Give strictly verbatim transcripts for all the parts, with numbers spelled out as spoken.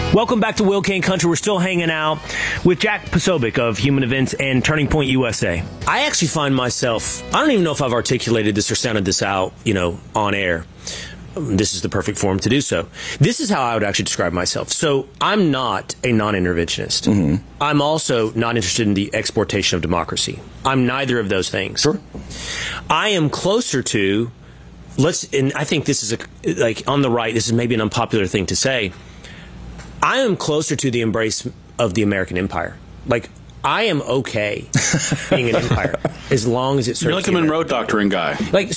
Welcome back to Will Kane Country. We're still hanging out with Jack Posobiec of Human Events and Turning Point U S A. I actually find myself, I don't even know if I've articulated this or sounded this out, you know, on air. This is the perfect forum to do so. This is how I would actually describe myself. So I'm not a non-interventionist. Mm-hmm. I'm also not interested in the exportation of democracy. I'm neither of those things. Sure. I am closer to, let's, and I think this is a, like on the right, this is maybe an unpopular thing to say. I am closer to the embrace of the American empire. Like, I am okay being an empire as long as it serves. You're like a Monroe Doctrine guy. Like,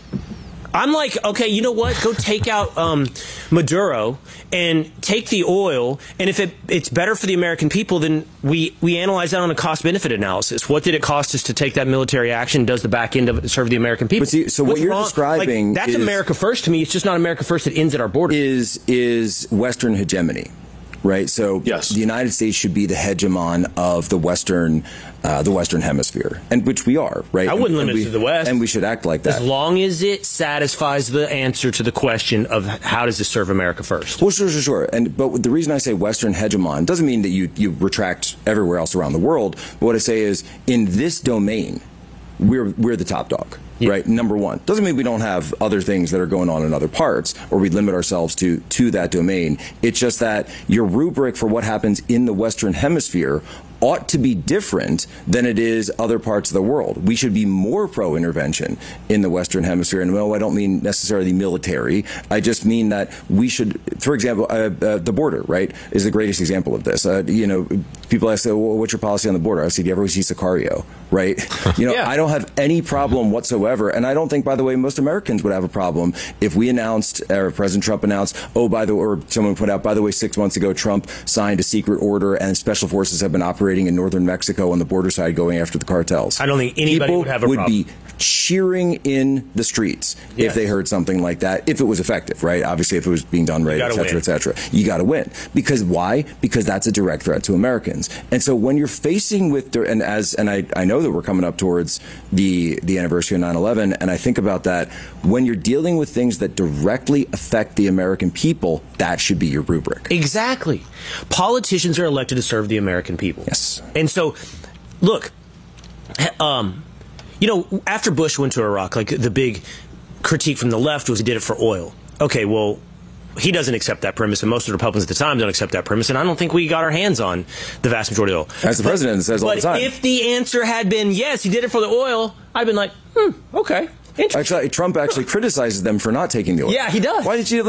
I'm like, okay, you know what? Go take out um, Maduro and take the oil, and if it, it's better for the American people, then we, we analyze that on a cost-benefit analysis. What did it cost us to take that military action? Does the back end of it serve the American people? But see, so What's what you're wrong? describing like, that's is, America first to me. It's just not America first that ends at our border. Is, is Western hegemony. Right, so yes. The United States should be the hegemon of the Western, uh, the Western Hemisphere, and which we are, right? I wouldn't and, limit and we, it to the West, and we should act like that. As long as it satisfies the answer to the question of how does this serve America first. Well, sure, sure, sure. And but the reason I say Western hegemon doesn't mean that you you retract everywhere else around the world. But what I say is, in this domain, we're we're the top dog. Yeah. Right, number one. Doesn't mean we don't have other things that are going on in other parts, or we limit ourselves to to that domain. It's just that your rubric for what happens in the Western Hemisphere ought to be different than it is other parts of the world. We should be more pro-intervention in the Western Hemisphere. And no, I don't mean necessarily military. I just mean that we should, for example, uh, uh, the border, right, is the greatest example of this. Uh, you know, people ask, well, what's your policy on the border? I say, do you ever see Sicario, right? You know, yeah. I don't have any problem whatsoever. And I don't think, by the way, most Americans would have a problem if we announced, or President Trump announced, oh, by the way, or someone put out, by the way, six months ago, Trump signed a secret order and special forces have been operating in northern Mexico on the border side going after the cartels. I don't think anybody People would have a would problem. be cheering in the streets yes. if they heard something like that, if it was effective, right? Obviously, if it was being done right, et cetera, et cetera. You got to win. Because why? Because that's a direct threat to Americans. And so when you're facing with, and as, and I, I know that we're coming up towards the, the anniversary of nine eleven, and I think about that, when you're dealing with things that directly affect the American people, that should be your rubric. Exactly. Politicians are elected to serve the American people. Yes. And so, look, um, you know, after Bush went to Iraq, like the big critique from the left was he did it for oil. Okay, well, he doesn't accept that premise, and most of the Republicans at the time don't accept that premise, and I don't think we got our hands on the vast majority of oil. As the president but, says all the time. But if the answer had been, yes, he did it for the oil, I'd been like, hmm, okay. Actually, Trump actually criticizes them for not taking the oil. Yeah, he does. Why did you